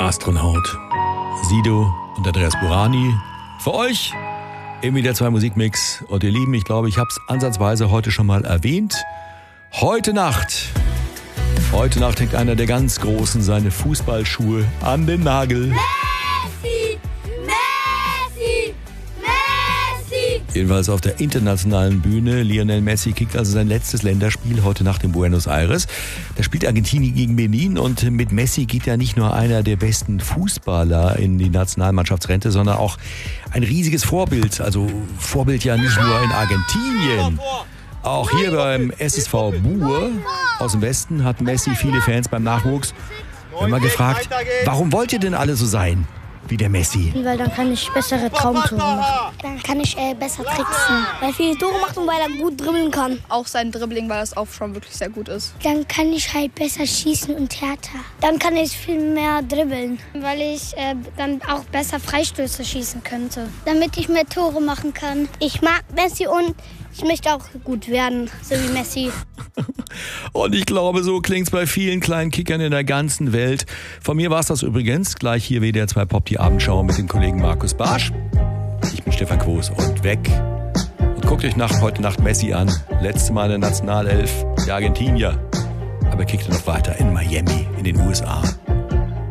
Astronaut, Sido und Andreas Burani. Für euch im WDR 2 Musikmix. Und ihr Lieben, ich glaube, ich habe es ansatzweise heute schon mal erwähnt. Heute Nacht hängt einer der ganz Großen seine Fußballschuhe an den Nagel. Messi! Messi! Messi! Jedenfalls auf der internationalen Bühne. Lionel Messi kickt also sein letztes Länderspiel heute Nacht in Buenos Aires. Da spielt Argentinien gegen Benin und mit Messi geht ja nicht nur einer der besten Fußballer in die Nationalmannschaftsrente, sondern auch ein riesiges Vorbild. Also Vorbild ja nicht nur in Argentinien. Auch hier beim SSV Buhr aus dem Westen hat Messi viele Fans beim Nachwuchs. Wir haben mal gefragt, warum wollt ihr denn alle so sein wie der Messi? Weil dann kann ich bessere Traumtore machen. Dann kann ich besser tricksen. Weil er viele Tore macht und weil er gut dribbeln kann. Auch sein Dribbling, weil das auch schon wirklich sehr gut ist. Dann kann ich halt besser schießen und härter. Dann kann ich viel mehr dribbeln. Weil ich dann auch besser Freistöße schießen könnte. Damit ich mehr Tore machen kann. Ich mag Messi und ich möchte auch gut werden, so wie Messi. Und ich glaube, so klingt's bei vielen kleinen Kickern in der ganzen Welt. Von mir war's das übrigens. Gleich hier WDR 2 Pop, die Abendschau mit dem Kollegen Markus Barsch. Ich bin Stefan Quos und weg. Und guckt euch heute Nacht Messi an. Letztes Mal in der Nationalelf der Argentinier. Aber er kickte noch weiter in Miami, in den USA.